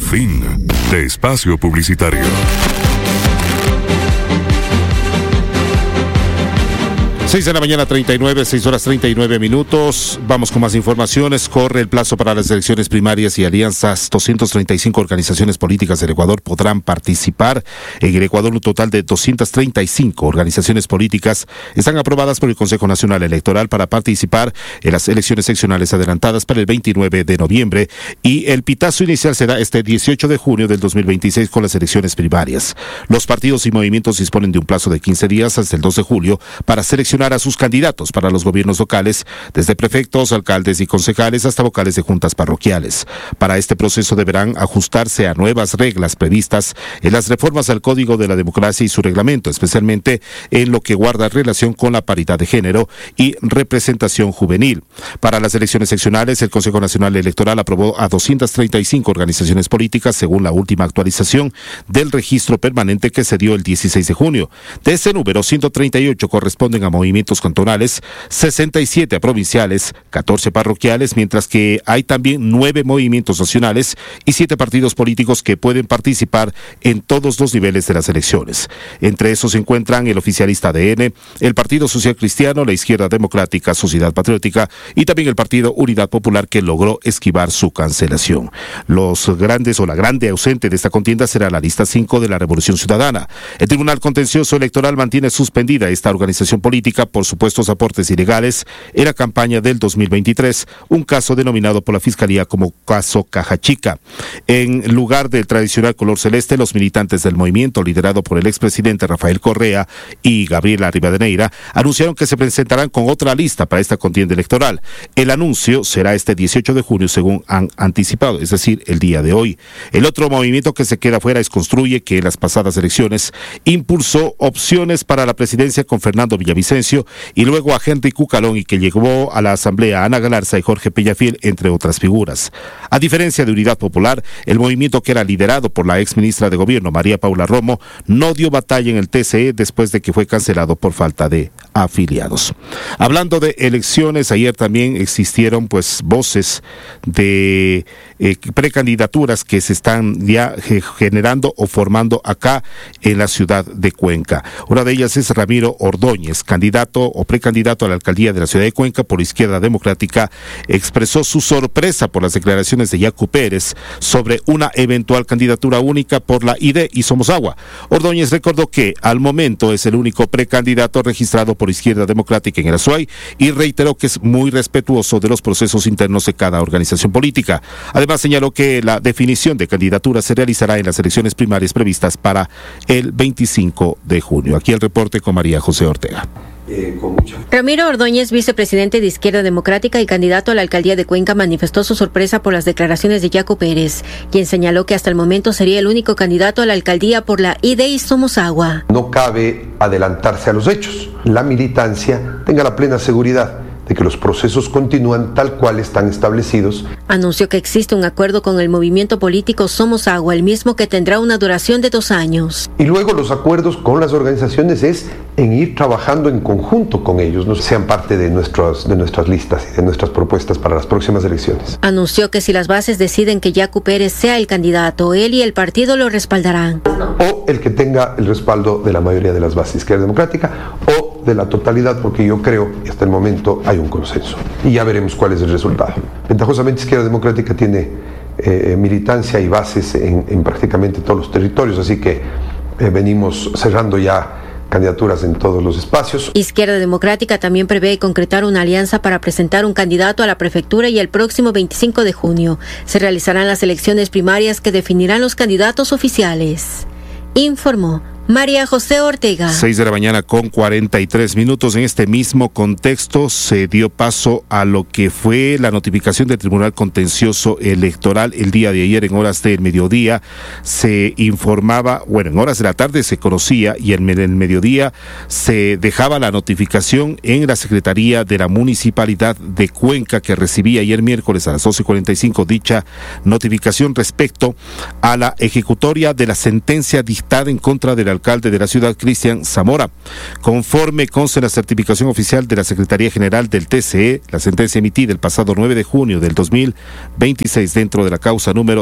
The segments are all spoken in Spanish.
Fin de espacio publicitario. 6 de la mañana 6 horas 39 minutos. Vamos con más informaciones. Corre el plazo para las elecciones primarias y alianzas. 235 organizaciones políticas del Ecuador podrán participar. En el Ecuador, un total de 235 organizaciones políticas están aprobadas por el Consejo Nacional Electoral para participar en las elecciones seccionales adelantadas para el 29 de noviembre. Y el pitazo inicial será este 18 de junio del 2026 con las elecciones primarias. Los partidos y movimientos disponen de un plazo de 15 días hasta el 2 de julio para seleccionar a sus candidatos para los gobiernos locales, desde prefectos, alcaldes y concejales hasta vocales de juntas parroquiales. Para este proceso deberán ajustarse a nuevas reglas previstas en las reformas al Código de la Democracia y su reglamento, especialmente en lo que guarda relación con la paridad de género y representación juvenil. Para las elecciones seccionales, el Consejo Nacional Electoral aprobó a 235 organizaciones políticas según la última actualización del registro permanente que se dio el 16 de junio. De ese número, 138 corresponden a movimientos cantonales, 67 a provinciales, 14 parroquiales, mientras que hay también 9 movimientos nacionales y 7 partidos políticos que pueden participar en todos los niveles de las elecciones. Entre esos se encuentran el oficialista ADN, el Partido Social Cristiano, la Izquierda Democrática, Sociedad Patriótica y también el Partido Unidad Popular, que logró esquivar su cancelación. Los grandes o la grande ausente de esta contienda será la lista 5 de la Revolución Ciudadana. El Tribunal Contencioso Electoral mantiene suspendida esta organización política por supuestos aportes ilegales en la campaña del 2023, un caso denominado por la Fiscalía como caso Caja Chica. En lugar del tradicional color celeste, los militantes del movimiento, liderado por el expresidente Rafael Correa y Gabriela Rivadeneira, anunciaron que se presentarán con otra lista para esta contienda electoral. El anuncio será este 18 de junio, según han anticipado, es decir, el día de hoy. El otro movimiento que se queda fuera es Construye, que en las pasadas elecciones impulsó opciones para la presidencia con Fernando Villavicencio y luego a Henry Cucalón, y que llevó a la asamblea a Ana Galarza y Jorge Peñafiel, entre otras figuras. A diferencia de Unidad Popular, el movimiento, que era liderado por la ex ministra de Gobierno María Paula Romo, no dio batalla en el TCE después de que fue cancelado por falta de afiliados. Hablando de elecciones, ayer también existieron voces de precandidaturas que se están ya generando o formando acá en la ciudad de Cuenca. Una de ellas es Ramiro Ordóñez, candidato o precandidato a la alcaldía de la ciudad de Cuenca por Izquierda Democrática. Expresó su sorpresa por las declaraciones de Yacu Pérez sobre una eventual candidatura única por la ID y Somos Agua. Ordóñez recordó que al momento es el único precandidato registrado por Izquierda Democrática en el Azuay y reiteró que es muy respetuoso de los procesos internos de cada organización política. Además, señaló que la definición de candidatura se realizará en las elecciones primarias previstas para el 25 de junio. Aquí el reporte con María José Ortega. Ramiro Ordóñez, vicepresidente de Izquierda Democrática y candidato a la alcaldía de Cuenca, manifestó su sorpresa por las declaraciones de Yacu Pérez, quien señaló que hasta el momento sería el único candidato a la alcaldía por la ID y Somos Agua. No cabe adelantarse a los hechos. La militancia tenga la plena seguridad de que los procesos continúan tal cual están establecidos. Anunció que existe un acuerdo con el movimiento político Somos Agua, el mismo que tendrá una duración de 2 años. Y luego los acuerdos con las organizaciones es en ir trabajando en conjunto con ellos, no sean parte de nuestras listas y de nuestras propuestas para las próximas elecciones. Anunció que si las bases deciden que Yacu Pérez sea el candidato, él y el partido lo respaldarán. O el que tenga el respaldo de la mayoría de las bases de Izquierda Democrática o de la totalidad, porque yo creo que hasta el momento hay un consenso y ya veremos cuál es el resultado. Ventajosamente, Izquierda Democrática tiene militancia y bases en prácticamente todos los territorios, así que venimos cerrando ya candidaturas en todos los espacios. Izquierda Democrática también prevé concretar una alianza para presentar un candidato a la prefectura y el próximo 25 de junio se realizarán las elecciones primarias que definirán los candidatos oficiales. Informó María José Ortega. 6 de la mañana con 43 minutos. En este mismo contexto se dio paso a lo que fue la notificación del Tribunal Contencioso Electoral el día de ayer en horas del mediodía. Se informaba, en horas de la tarde se conocía y en el mediodía se dejaba la notificación en la Secretaría de la Municipalidad de Cuenca, que recibía ayer miércoles a las 12:45 dicha notificación respecto a la ejecutoria de la sentencia dictada en contra del vicealcalde de la ciudad, Cristian Zamora. Conforme consta en la certificación oficial de la Secretaría General del TCE, la sentencia emitida el pasado 9 de junio del 2026 dentro de la causa número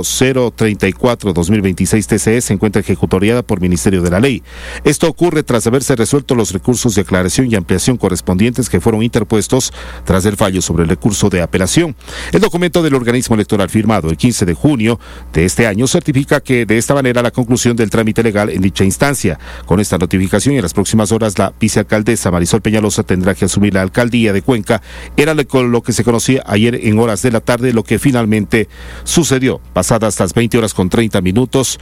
034-2026 TCE se encuentra ejecutoriada por Ministerio de la Ley. Esto ocurre tras haberse resuelto los recursos de aclaración y ampliación correspondientes que fueron interpuestos tras el fallo sobre el recurso de apelación. El documento del organismo electoral firmado el 15 de junio de este año certifica que de esta manera la conclusión del trámite legal en dicha instancia. Con esta notificación y en las próximas horas la vicealcaldesa Marisol Peñalosa tendrá que asumir la alcaldía de Cuenca. Era lo que se conocía ayer en horas de la tarde, lo que finalmente sucedió. Pasadas las 20:30,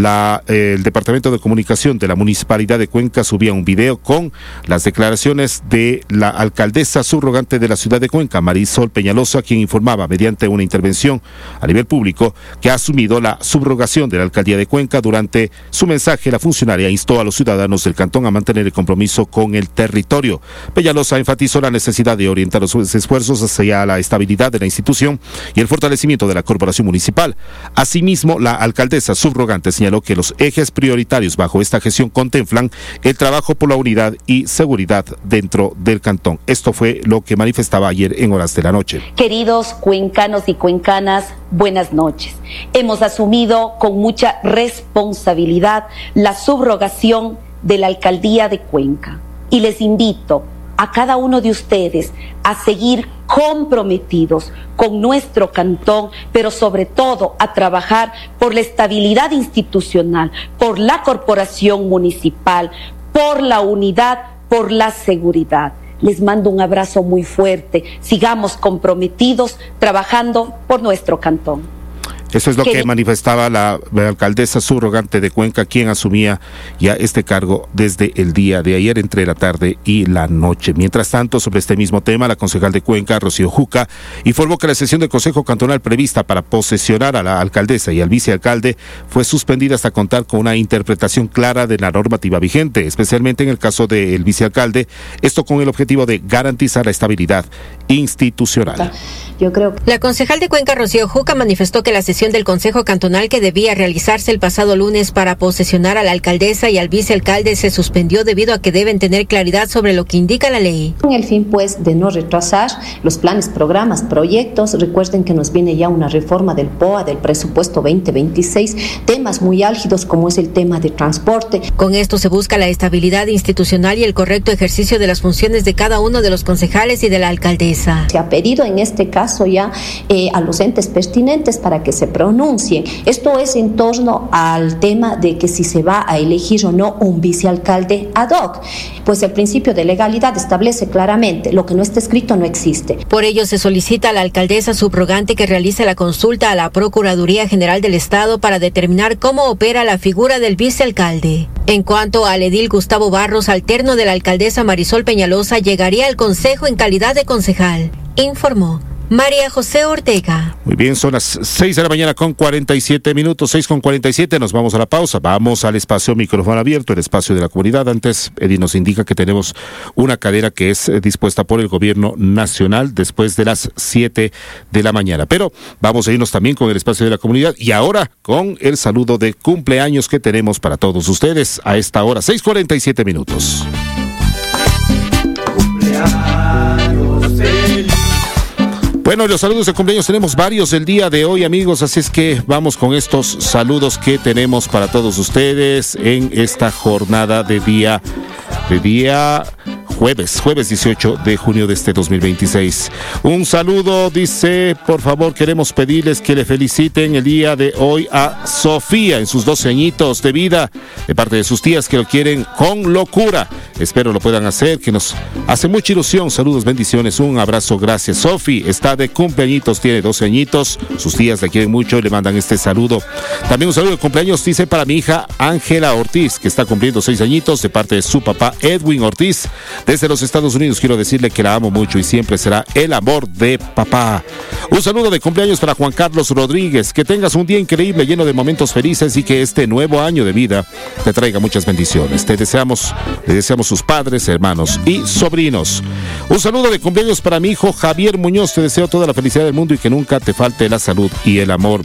el Departamento de Comunicación de la Municipalidad de Cuenca subía un video con las declaraciones de la alcaldesa subrogante de la ciudad de Cuenca, Marisol Peñalosa, quien informaba mediante una intervención a nivel público que ha asumido la subrogación de la alcaldía de Cuenca. Durante su mensaje, la funcionaria instó a los ciudadanos del cantón a mantener el compromiso con el territorio. Peñalosa enfatizó la necesidad de orientar sus esfuerzos hacia la estabilidad de la institución y el fortalecimiento de la corporación municipal. Asimismo, la alcaldesa subrogante señaló que los ejes prioritarios bajo esta gestión contemplan el trabajo por la unidad y seguridad dentro del cantón. Esto fue lo que manifestaba ayer en horas de la noche. Queridos cuencanos y cuencanas, buenas noches. Hemos asumido con mucha responsabilidad la subrogación de la alcaldía de Cuenca y les invito a cada uno de ustedes a seguir comprometidos con nuestro cantón, pero sobre todo a trabajar por la estabilidad institucional, por la corporación municipal, por la unidad, por la seguridad. Les mando un abrazo muy fuerte. Sigamos comprometidos trabajando por nuestro cantón. Eso es lo que manifestaba la alcaldesa subrogante de Cuenca, quien asumía ya este cargo desde el día de ayer entre la tarde y la noche. Mientras tanto, sobre este mismo tema, la concejal de Cuenca, Rocío Juca, informó que la sesión del Consejo Cantonal prevista para posesionar a la alcaldesa y al vicealcalde fue suspendida hasta contar con una interpretación clara de la normativa vigente, especialmente en el caso del vicealcalde, esto con el objetivo de garantizar la estabilidad institucional. Yo creo que la concejal de Cuenca, Rocío Juca, manifestó que la sesión del Consejo Cantonal que debía realizarse el pasado lunes para posesionar a la alcaldesa y al vicealcalde se suspendió debido a que deben tener claridad sobre lo que indica la ley. Con el fin, pues, de no retrasar los planes, programas, proyectos. Recuerden que nos viene ya una reforma del POA, del presupuesto 2026, temas muy álgidos como es el tema de transporte. Con esto se busca la estabilidad institucional y el correcto ejercicio de las funciones de cada uno de los concejales y de la alcaldesa. Se ha pedido en este caso ya a los entes pertinentes para que se pronuncien. Esto es en torno al tema de que si se va a elegir o no un vicealcalde ad hoc. Pues el principio de legalidad establece claramente lo que no está escrito no existe. Por ello se solicita a la alcaldesa subrogante que realice la consulta a la Procuraduría General del Estado para determinar cómo opera la figura del vicealcalde. En cuanto al edil Gustavo Barros, alterno de la alcaldesa Marisol Peñalosa, llegaría al consejo en calidad de concejal, informó María José Ortega. Muy bien, son las 6:47 a.m, 6:47, nos vamos a la pausa, vamos al espacio micrófono abierto, el espacio de la comunidad. Antes, Eddie nos indica que tenemos una cadena que es dispuesta por el gobierno nacional después de las 7 de la mañana. Pero vamos a irnos también con el espacio de la comunidad y ahora con el saludo de cumpleaños que tenemos para todos ustedes a esta hora, 6:47 a.m. Bueno, los saludos de cumpleaños tenemos varios el día de hoy, amigos, así es que vamos con estos saludos que tenemos para todos ustedes en esta jornada de día jueves 18 de junio de este 2026. Un saludo, dice, por favor, queremos pedirles que le feliciten el día de hoy a Sofía en sus 12 añitos de vida, de parte de sus tías que lo quieren con locura. Espero lo puedan hacer, que nos hace mucha ilusión. Saludos, bendiciones, un abrazo, gracias. Sofi está de cumpleañitos, tiene 12 añitos, sus tías la quieren mucho y le mandan este saludo. También un saludo de cumpleaños, dice, para mi hija Ángela Ortiz, que está cumpliendo 6 añitos, de parte de su papá Edwin Ortiz. Desde los Estados Unidos quiero decirle que la amo mucho y siempre será el amor de papá. Un saludo de cumpleaños para Juan Carlos Rodríguez. Que tengas un día increíble, lleno de momentos felices y que este nuevo año de vida te traiga muchas bendiciones. Le deseamos sus padres, hermanos y sobrinos. Un saludo de cumpleaños para mi hijo Javier Muñoz. Te deseo toda la felicidad del mundo y que nunca te falte la salud y el amor.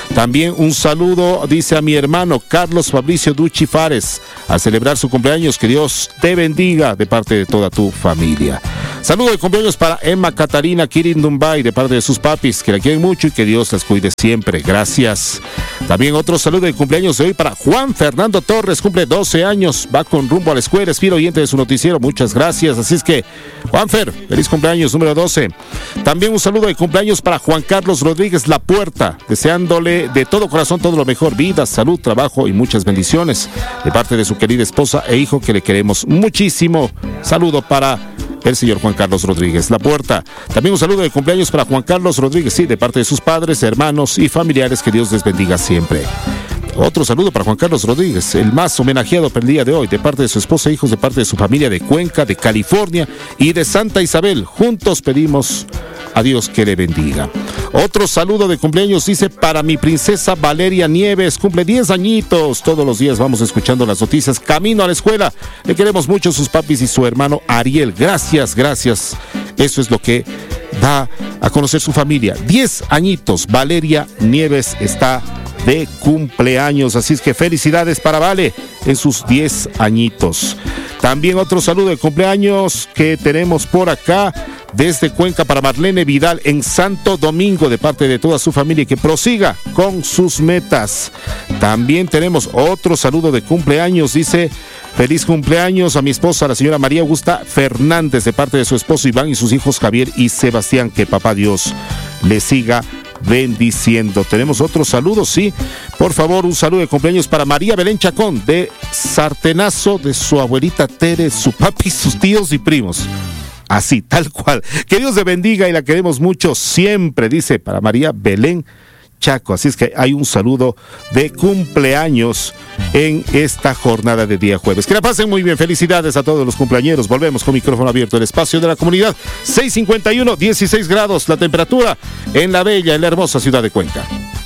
También un saludo, dice, a mi hermano Carlos Fabricio Ducci Fares, a celebrar su cumpleaños. Que Dios te bendiga de parte de toda tu familia. Saludo de cumpleaños para Emma Catarina Kirin Dumbay, de parte de sus papis, que la quieren mucho y que Dios las cuide siempre. Gracias. También otro saludo de cumpleaños de hoy para Juan Fernando Torres, cumple 12 años, va con rumbo a la escuela, es fiel oyente de su noticiero, muchas gracias. Así es que, Juanfer, feliz cumpleaños número 12. También un saludo de cumpleaños para Juan Carlos Rodríguez La Puerta, deseándole de todo corazón todo lo mejor, vida, salud, trabajo y muchas bendiciones, de parte de su querida esposa e hijo, que le queremos muchísimo. Saludo para el señor Juan Carlos Rodríguez La Puerta. También un saludo de cumpleaños para Juan Carlos Rodríguez, sí, de parte de sus padres, hermanos y familiares, que Dios les bendiga siempre. Otro saludo para Juan Carlos Rodríguez, el más homenajeado por el día de hoy, de parte de su esposa e hijos, de parte de su familia de Cuenca, de California y de Santa Isabel. Juntos pedimos a Dios que le bendiga. Otro saludo de cumpleaños, dice, para mi princesa Valeria Nieves, cumple 10 añitos. Todos los días vamos escuchando las noticias camino a la escuela. Le queremos mucho, sus papis y su hermano Ariel. Gracias, gracias. Eso es lo que da a conocer su familia. 10 añitos. Valeria Nieves está de cumpleaños, así es que felicidades para Vale en sus 10 añitos. También otro saludo de cumpleaños que tenemos por acá desde Cuenca para Marlene Vidal en Santo Domingo, de parte de toda su familia, que prosiga con sus metas. También tenemos otro saludo de cumpleaños, dice, feliz cumpleaños a mi esposa, la señora María Augusta Fernández, de parte de su esposo Iván y sus hijos Javier y Sebastián, que papá Dios le siga bendiciendo. Tenemos otro saludo, sí, por favor, un saludo de cumpleaños para María Belén Chacón, de Sartenazo, de su abuelita Tere, su papi, sus tíos y primos. Así, tal cual. Que Dios le bendiga y la queremos mucho siempre, dice, para María Belén Chaco. Así es que hay un saludo de cumpleaños en esta jornada de día jueves. Que la pasen muy bien. Felicidades a todos los cumpleañeros. Volvemos con micrófono abierto, el espacio de la comunidad. 6:51, 16 grados la temperatura en la bella, en la hermosa ciudad de Cuenca.